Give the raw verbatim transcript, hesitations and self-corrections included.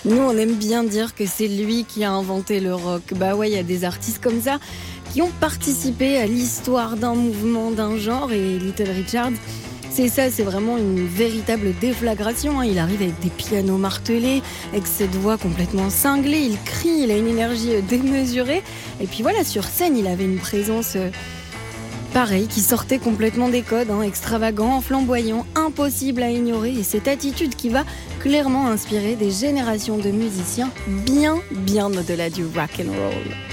Nous, on aime bien dire que c'est lui qui a inventé le rock. Bah ouais, il y a des artistes comme ça qui ont participé à l'histoire d'un mouvement, d'un genre, et Little Richard, c'est ça, c'est vraiment une véritable déflagration. Hein. Il arrive avec des pianos martelés, avec cette voix complètement cinglée, il crie, il a une énergie démesurée. Et puis voilà, sur scène, il avait une présence euh, pareille, qui sortait complètement des codes, hein, extravagant, flamboyant, impossible à ignorer. Et cette attitude qui va clairement inspirer des générations de musiciens bien, bien au-delà du rock and roll.